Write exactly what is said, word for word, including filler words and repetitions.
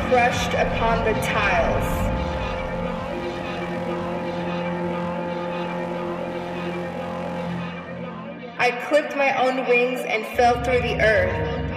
crushed upon the tiles. I clipped my own wings and fell through the earth.